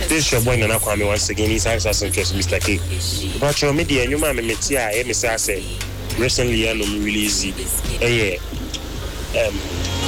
This your boy Nana Kwame once again. He's asking question, Mr. K. But your media, you man, me say recently I know me really easy.